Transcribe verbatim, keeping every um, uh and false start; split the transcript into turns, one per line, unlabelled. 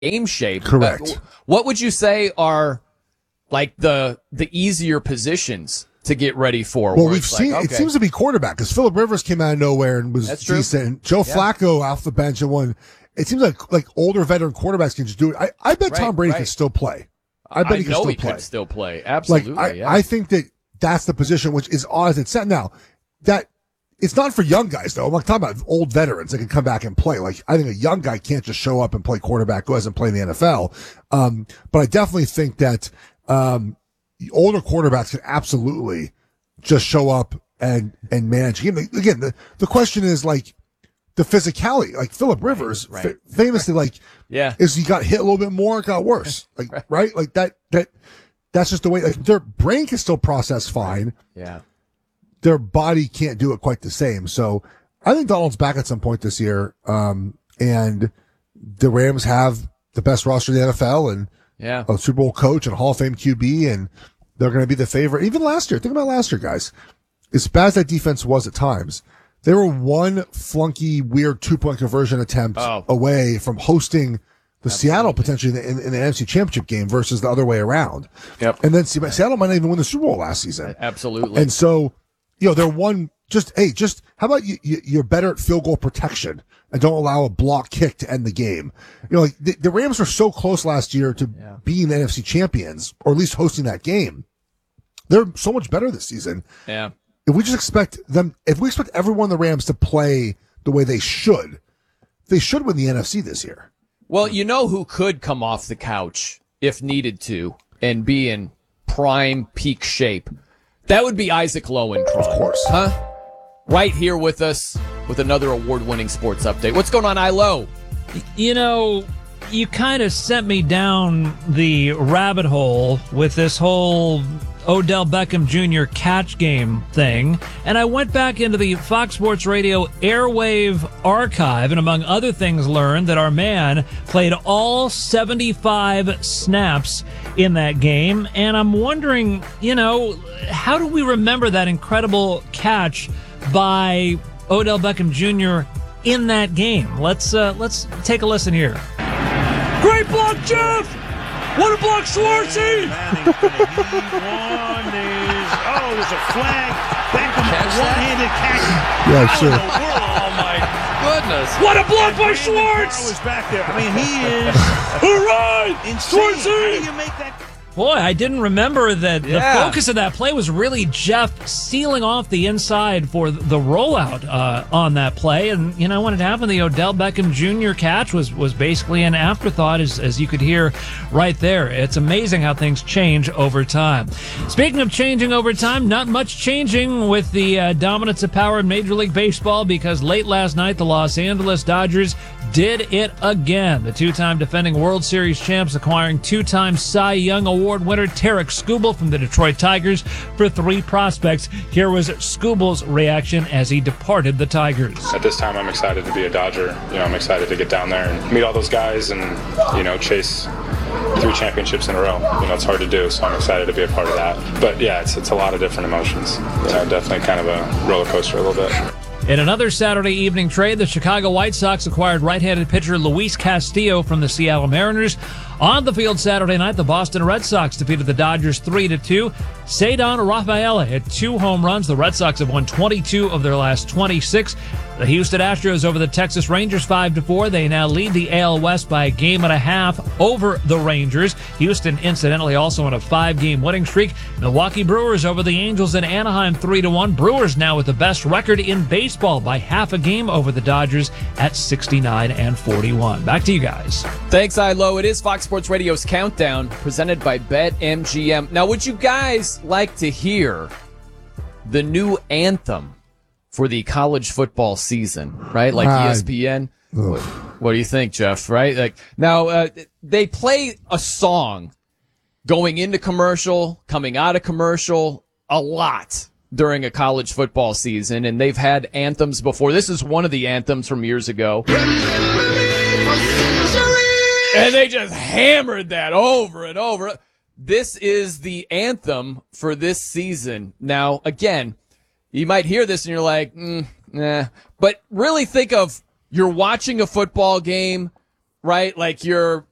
game shape.
Correct.
Uh, what would you say are like the the easier positions to get ready for?
Well, we've seen,
like,
it
okay.
seems to be quarterback, because Phillip Rivers came out of nowhere and was
That's true.
decent. Joe
Yeah.
Flacco off the bench and won. It seems like like older veteran quarterbacks can just do it. I, I bet
Right,
Tom Brady
right.
can still play. I bet
I
he can
know
still
he
play.
could still play. Absolutely.
Like I,
yeah.
I think that that's the position which is odd as it's set now. That it's not for young guys though. I'm like talking about old veterans that can come back and play. Like I think a young guy can't just show up and play quarterback who hasn't played in the N F L. Um, but I definitely think that um, the older quarterbacks can absolutely just show up and and manage. Again, again the the question is like the physicality. Like Phillip Rivers,
right, right.
fa- famously, like
yeah.
is he got hit a little bit more, it got worse. Like
Right.
right, like that that. That's just the way, like, their brain can still process fine.
Yeah.
Their body can't do it quite the same. So I think Donald's back at some point this year. Um, and the Rams have the best roster in the N F L and
Yeah.
a Super Bowl coach and Hall of Fame Q B. And they're going to be the favorite. Even last year, think about last year, guys. As bad as that defense was at times, they were one flunky, weird two point conversion attempt
Oh.
away from hosting the Absolutely. Seattle potentially in, in the N F C Championship game versus the other way around.
Yep.
And then Seattle might not even win the Super Bowl last season.
Absolutely.
And so, you know, they're one, just, hey, just, how about you, you, you're better at field goal protection and don't allow a block kick to end the game. You know, like the, the Rams were so close last year to
Yeah.
being the N F C champions, or at least hosting that game. They're so much better this season.
Yeah.
If we just expect them, if we expect everyone in the Rams to play the way they should, they should win the N F C this year.
Well, you know who could come off the couch if needed to and be in prime peak shape? That would be Isaac Lowenkron.
Of course.
Huh? Right here with us with another award-winning sports update. What's going on, Ilo?
You know, you kind of sent me down the rabbit hole with this whole Odell Beckham Junior catch game thing, and I went back into the Fox Sports Radio airwave archive and among other things learned that our man played all seventy-five snaps in that game, and I'm wondering, you know, how do we remember that incredible catch by Odell Beckham Junior in that game? Let's uh, let's take a listen here. Great block, Jeff! What a block, Schwartzy!
Oh, there's a flag. Beckham, one-handed catch.
Yeah,
How
sure.
in the world? Oh, my goodness.
What a block by
Brandon
Schwartz!
Carr was back there. I mean, he is
All right,
insane. How
Schwartzy!
do you make that?
Boy, I didn't remember that
Yeah.
the focus of that play was really Jeff sealing off the inside for the rollout uh, on that play. And, you know, when it happened, the Odell Beckham Junior catch was, was basically an afterthought, as, as you could hear right there. It's amazing how things change over time. Speaking of changing over time, not much changing with the uh, dominance of power in Major League Baseball, because late last night, the Los Angeles Dodgers did it again. The two-time defending World Series champs acquiring two-time Cy Young Award winner Tarek Skubal from the Detroit Tigers for three prospects. Here was Skubal's reaction as he departed the Tigers.
At this time, I'm excited to be a Dodger. You know, I'm excited to get down there and meet all those guys and, you know, chase three championships in a row. You know, it's hard to do, so I'm excited to be a part of that. But yeah, it's it's a lot of different emotions. You know, definitely kind of a roller coaster a little bit.
In another Saturday evening trade, the Chicago White Sox acquired right-handed pitcher Luis Castillo from the Seattle Mariners. On the field Saturday night, the Boston Red Sox defeated the Dodgers three to two. Cedar Rafaela hit two home runs. The Red Sox have won twenty-two of their last twenty-six. The Houston Astros over the Texas Rangers five to four. They now lead the A L West by a game and a half over the Rangers. Houston, incidentally, also on a five-game winning streak. Milwaukee Brewers over the Angels in Anaheim three to one. Brewers now with the best record in baseball by half a game over the Dodgers at sixty-nine and forty-one. Back to you guys.
Thanks, Ilo. It is Fox Sports Radio's Countdown, presented by BetMGM. Now, would you guys like to hear the new anthem for the college football season, right? Like
Uh,
E S P N. What, what do you think, Jeff? Right? Like now, uh, they play a song going into commercial, coming out of commercial, a lot during a college football season, and they've had anthems before. This is one of the anthems from years ago. And they just hammered that over and over. This is the anthem for this season. Now, again, you might hear this and you're like, mm, nah. But really think of you're watching a football game, right? Like you're